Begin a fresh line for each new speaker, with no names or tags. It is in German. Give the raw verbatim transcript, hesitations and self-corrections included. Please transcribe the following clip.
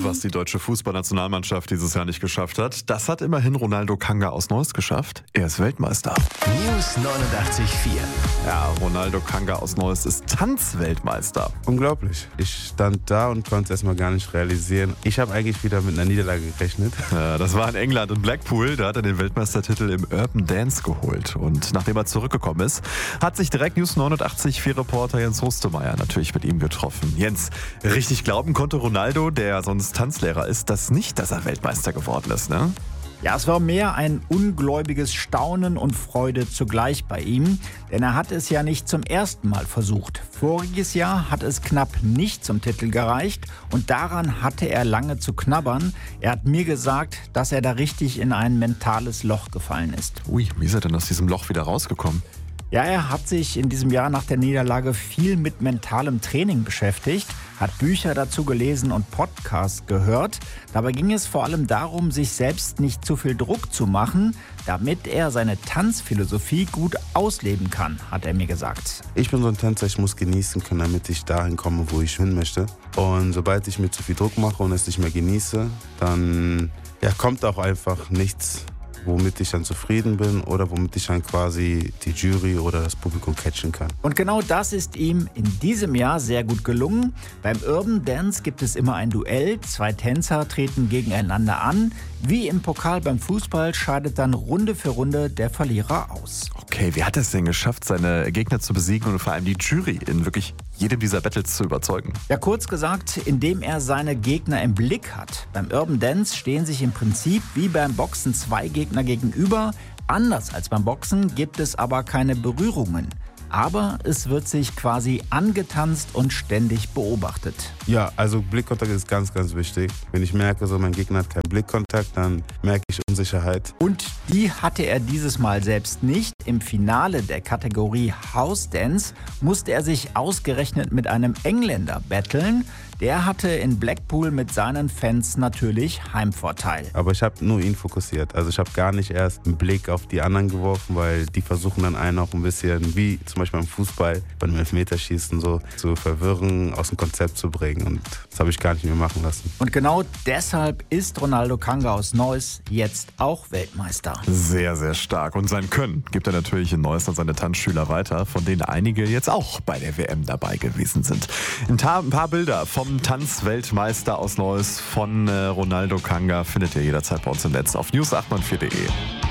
was die deutsche Fußballnationalmannschaft dieses Jahr nicht geschafft hat. Das hat immerhin Ronaldo Kanga aus Neuss geschafft. Er ist Weltmeister.
News neunundachtzig Komma vier.
Ja, Ronaldo Kanga aus Neuss ist Tanzweltmeister.
Unglaublich. Ich stand da und konnte es erstmal gar nicht realisieren. Ich habe eigentlich wieder mit einer Niederlage gerechnet.
Ja, das war in England in Blackpool. Da hat er den Weltmeistertitel im Urban Dance geholt. Und nachdem er zurückgekommen ist, hat sich direkt News neunundachtzig Komma vier Reporter Jens Hostemeyer natürlich mit ihm getroffen. Jens, richtig glauben konnte Ronaldo, der sonst Tanzlehrer ist, das nicht, dass er Weltmeister geworden ist, ne?
Ja, es war mehr ein ungläubiges Staunen und Freude zugleich bei ihm, denn er hat es ja nicht zum ersten Mal versucht. Voriges Jahr hat es knapp nicht zum Titel gereicht und daran hatte er lange zu knabbern. Er hat mir gesagt, dass er da richtig in ein mentales Loch gefallen ist.
Ui, wie ist er denn aus diesem Loch wieder rausgekommen?
Ja, er hat sich in diesem Jahr nach der Niederlage viel mit mentalem Training beschäftigt, hat Bücher dazu gelesen und Podcasts gehört. Dabei ging es vor allem darum, sich selbst nicht zu viel Druck zu machen, damit er seine Tanzphilosophie gut ausleben kann, hat er mir gesagt.
Ich bin so ein Tänzer, ich muss genießen können, damit ich dahin komme, wo ich hin möchte. Und sobald ich mir zu viel Druck mache und es nicht mehr genieße, dann ja, kommt auch einfach nichts, womit ich dann zufrieden bin oder womit ich dann quasi die Jury oder das Publikum catchen kann.
Und genau das ist ihm in diesem Jahr sehr gut gelungen. Beim Urban Dance gibt es immer ein Duell. Zwei Tänzer treten gegeneinander an. Wie im Pokal beim Fußball scheidet dann Runde für Runde der Verlierer aus.
Okay, wie hat er es denn geschafft, seine Gegner zu besiegen und vor allem die Jury in wirklich jedem dieser Battles zu überzeugen?
Ja, kurz gesagt, indem er seine Gegner im Blick hat. Beim Urban Dance stehen sich im Prinzip wie beim Boxen zwei Gegner gegenüber. Anders als beim Boxen gibt es aber keine Berührungen. Aber es wird sich quasi angetanzt und ständig beobachtet.
Ja, also Blickkontakt ist ganz, ganz wichtig. Wenn ich merke, so mein Gegner hat keinen Blickkontakt, dann merke ich Unsicherheit.
Und die hatte er dieses Mal selbst nicht. Im Finale der Kategorie House Dance musste er sich ausgerechnet mit einem Engländer battlen. Der hatte in Blackpool mit seinen Fans natürlich Heimvorteil.
Aber ich habe nur ihn fokussiert. Also ich habe gar nicht erst einen Blick auf die anderen geworfen, weil die versuchen dann einen auch ein bisschen, wie zum Beispiel beim Fußball, beim Elfmeterschießen so, zu verwirren, aus dem Konzept zu bringen. Und das habe ich gar nicht mehr machen lassen.
Und genau deshalb ist Ronaldo Kanga aus Neuss jetzt auch Weltmeister.
Sehr, sehr stark. Und sein Können gibt er natürlich in Neuss an seine Tanzschüler weiter, von denen einige jetzt auch bei der W M dabei gewesen sind. Ein paar Bilder vom Tanzweltmeister aus Neuss von Ronaldo Kanga findet ihr jederzeit bei uns im Netz auf news acht neun vier punkt de.